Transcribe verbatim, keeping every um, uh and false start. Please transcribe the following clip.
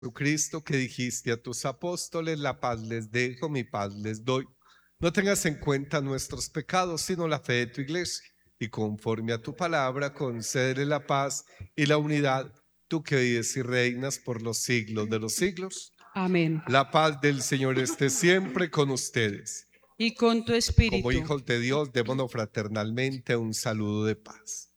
Jesucristo, que dijiste a tus apóstoles, la paz les dejo, mi paz les doy. No tengas en cuenta nuestros pecados, sino la fe de tu iglesia. Y conforme a tu palabra, concédele la paz y la unidad, tú que vives y reinas por los siglos de los siglos. Amén. La paz del Señor esté siempre con ustedes. Y con tu Como espíritu. hijos de Dios, démonos fraternalmente un saludo de paz.